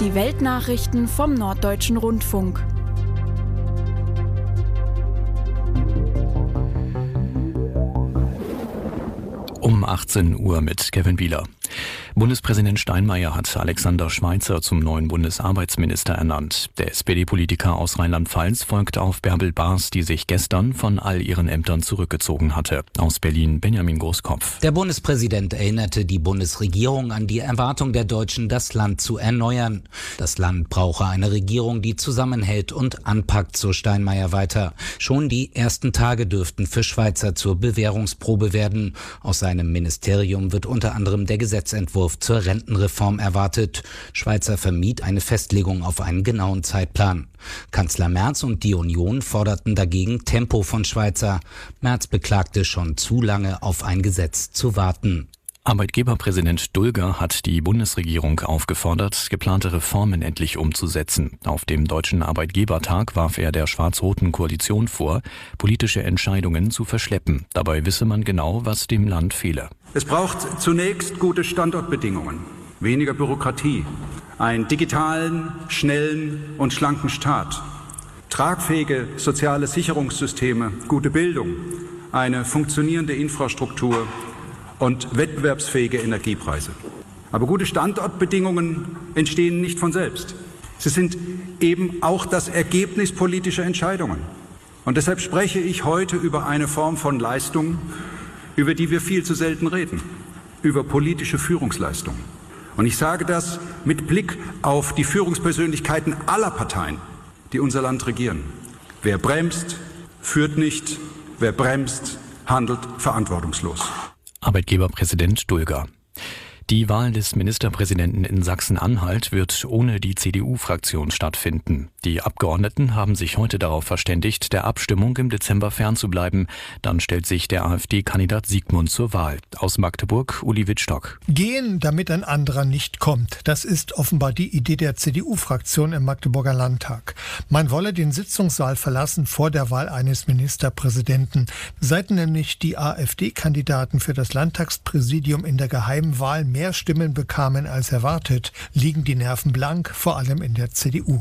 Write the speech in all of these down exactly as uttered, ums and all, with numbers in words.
Die Weltnachrichten vom Norddeutschen Rundfunk. Um achtzehn Uhr mit Kevin Bieler. Bundespräsident Steinmeier hat Alexander Schweitzer zum neuen Bundesarbeitsminister ernannt. Der S P D-Politiker aus Rheinland-Pfalz folgt auf Bärbel Baas, die sich gestern von all ihren Ämtern zurückgezogen hatte. Aus Berlin Benjamin Großkopf. Der Bundespräsident erinnerte die Bundesregierung an die Erwartung der Deutschen, das Land zu erneuern. Das Land brauche eine Regierung, die zusammenhält und anpackt, so Steinmeier weiter. Schon die ersten Tage dürften für Schweitzer zur Bewährungsprobe werden. Aus seinem Ministerium wird unter anderem der Gesetzentwurf zur Rentenreform erwartet. Schweitzer vermied eine Festlegung auf einen genauen Zeitplan. Kanzler Merz und die Union forderten dagegen Tempo von Schweitzer. Merz beklagte, schon zu lange auf ein Gesetz zu warten. Arbeitgeberpräsident Dulger hat die Bundesregierung aufgefordert, geplante Reformen endlich umzusetzen. Auf dem Deutschen Arbeitgebertag warf er der schwarz-roten Koalition vor, politische Entscheidungen zu verschleppen. Dabei wisse man genau, was dem Land fehle. Es braucht zunächst gute Standortbedingungen, weniger Bürokratie, einen digitalen, schnellen und schlanken Staat, tragfähige soziale Sicherungssysteme, gute Bildung, eine funktionierende Infrastruktur und wettbewerbsfähige Energiepreise. Aber gute Standortbedingungen entstehen nicht von selbst. Sie sind eben auch das Ergebnis politischer Entscheidungen. Und deshalb spreche ich heute über eine Form von Leistung, über die wir viel zu selten reden, über politische Führungsleistung. Und ich sage das mit Blick auf die Führungspersönlichkeiten aller Parteien, die unser Land regieren. Wer bremst, führt nicht. Wer bremst, handelt verantwortungslos. Arbeitgeberpräsident Dulger. Die Wahl des Ministerpräsidenten in Sachsen-Anhalt wird ohne die C D U-Fraktion stattfinden. Die Abgeordneten haben sich heute darauf verständigt, der Abstimmung im Dezember fernzubleiben. Dann stellt sich der AfD-Kandidat Siegmund zur Wahl. Aus Magdeburg, Uli Wittstock. Gehen, damit ein anderer nicht kommt. Das ist offenbar die Idee der C D U-Fraktion im Magdeburger Landtag. Man wolle den Sitzungssaal verlassen vor der Wahl eines Ministerpräsidenten. Seit nämlich die AfD-Kandidaten für das Landtagspräsidium in der Geheimwahl mehr Stimmen bekamen als erwartet, liegen die Nerven blank, vor allem in der C D U.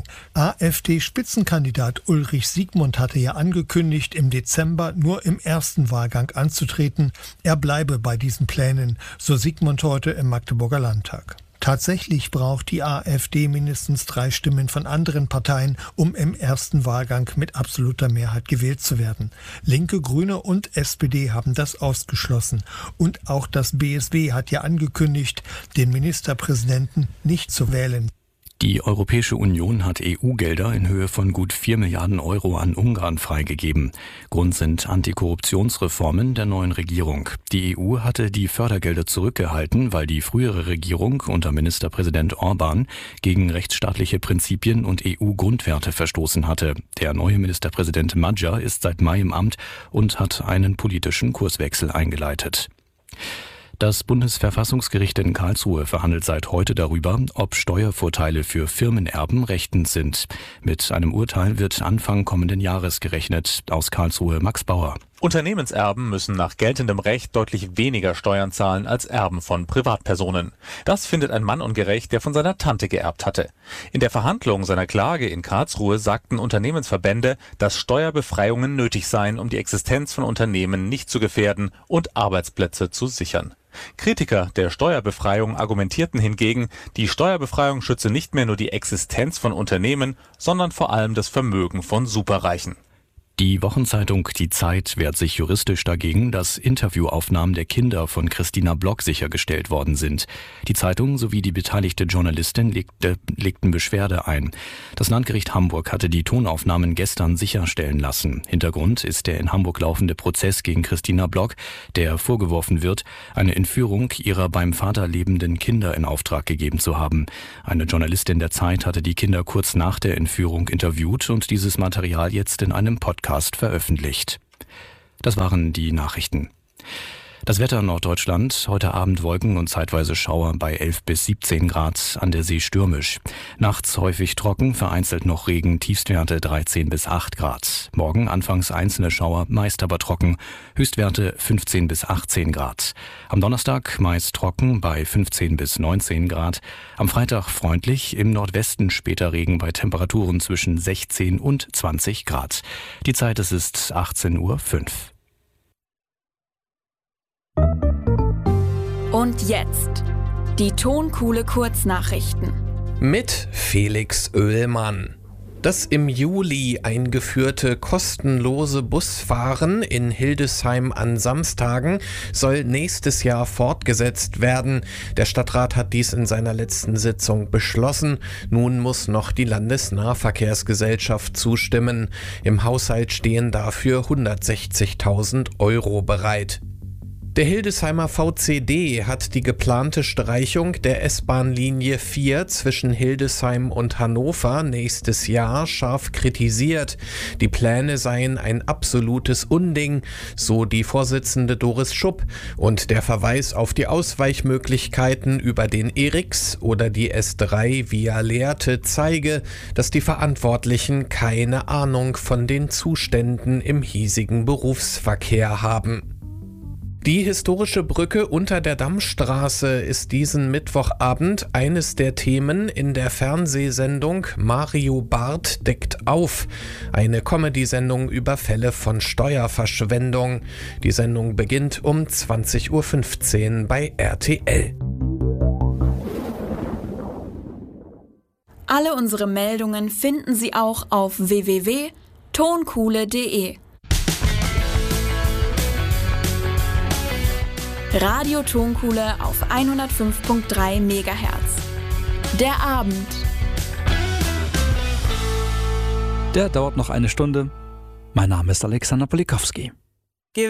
AfD-Spitzenkandidat Ulrich Siegmund hatte ja angekündigt, im Dezember nur im ersten Wahlgang anzutreten. Er bleibe bei diesen Plänen, so Siegmund heute im Magdeburger Landtag. Tatsächlich braucht die AfD mindestens drei Stimmen von anderen Parteien, um im ersten Wahlgang mit absoluter Mehrheit gewählt zu werden. Linke, Grüne und S P D haben das ausgeschlossen. Und auch das B S W hat ja angekündigt, den Ministerpräsidenten nicht zu wählen. Die Europäische Union hat E U-Gelder in Höhe von gut vier Milliarden Euro an Ungarn freigegeben. Grund sind Antikorruptionsreformen der neuen Regierung. Die E U hatte die Fördergelder zurückgehalten, weil die frühere Regierung unter Ministerpräsident Orban gegen rechtsstaatliche Prinzipien und E U-Grundwerte verstoßen hatte. Der neue Ministerpräsident Magyar ist seit Mai im Amt und hat einen politischen Kurswechsel eingeleitet. Das Bundesverfassungsgericht in Karlsruhe verhandelt seit heute darüber, ob Steuervorteile für Firmenerben rechtens sind. Mit einem Urteil wird Anfang kommenden Jahres gerechnet. Aus Karlsruhe Max Bauer. Unternehmenserben müssen nach geltendem Recht deutlich weniger Steuern zahlen als Erben von Privatpersonen. Das findet ein Mann ungerecht, der von seiner Tante geerbt hatte. In der Verhandlung seiner Klage in Karlsruhe sagten Unternehmensverbände, dass Steuerbefreiungen nötig seien, um die Existenz von Unternehmen nicht zu gefährden und Arbeitsplätze zu sichern. Kritiker der Steuerbefreiung argumentierten hingegen, die Steuerbefreiung schütze nicht mehr nur die Existenz von Unternehmen, sondern vor allem das Vermögen von Superreichen. Die Wochenzeitung Die Zeit wehrt sich juristisch dagegen, dass Interviewaufnahmen der Kinder von Christina Block sichergestellt worden sind. Die Zeitung sowie die beteiligte Journalistin legte, legten Beschwerde ein. Das Landgericht Hamburg hatte die Tonaufnahmen gestern sicherstellen lassen. Hintergrund ist der in Hamburg laufende Prozess gegen Christina Block, der vorgeworfen wird, eine Entführung ihrer beim Vater lebenden Kinder in Auftrag gegeben zu haben. Eine Journalistin der Zeit hatte die Kinder kurz nach der Entführung interviewt und dieses Material jetzt in einem Podcast veröffentlicht. Das waren die Nachrichten. Das Wetter in Norddeutschland, heute Abend Wolken und zeitweise Schauer bei elf bis siebzehn Grad, an der See stürmisch. Nachts häufig trocken, vereinzelt noch Regen, Tiefstwerte dreizehn bis acht Grad. Morgen anfangs einzelne Schauer, meist aber trocken, Höchstwerte fünfzehn bis achtzehn Grad. Am Donnerstag meist trocken bei fünfzehn bis neunzehn Grad. Am Freitag freundlich, im Nordwesten später Regen bei Temperaturen zwischen sechzehn und zwanzig Grad. Die Zeit, es ist achtzehn Uhr fünf. Und jetzt die Tonkuhle Kurznachrichten mit Felix Oehlmann. Das im Juli eingeführte kostenlose Busfahren in Hildesheim an Samstagen soll nächstes Jahr fortgesetzt werden. Der Stadtrat hat dies in seiner letzten Sitzung beschlossen. Nun muss noch die Landesnahverkehrsgesellschaft zustimmen. Im Haushalt stehen dafür hundertsechzigtausend Euro bereit. Der Hildesheimer V C D hat die geplante Streichung der S-Bahn-Linie vier zwischen Hildesheim und Hannover nächstes Jahr scharf kritisiert. Die Pläne seien ein absolutes Unding, so die Vorsitzende Doris Schupp. Und der Verweis auf die Ausweichmöglichkeiten über den E R I X oder die S drei via Lehrte zeige, dass die Verantwortlichen keine Ahnung von den Zuständen im hiesigen Berufsverkehr haben. Die historische Brücke unter der Dammstraße ist diesen Mittwochabend eines der Themen in der Fernsehsendung Mario Barth deckt auf, eine Comedy-Sendung über Fälle von Steuerverschwendung. Die Sendung beginnt um zwanzig Uhr fünfzehn bei R T L. Alle unsere Meldungen finden Sie auch auf w w w punkt tonkuhle punkt de. Radio Tonkuhle auf hundertfünf Komma drei Megahertz. Der Abend. Der dauert noch eine Stunde. Mein Name ist Alexander Polikowski.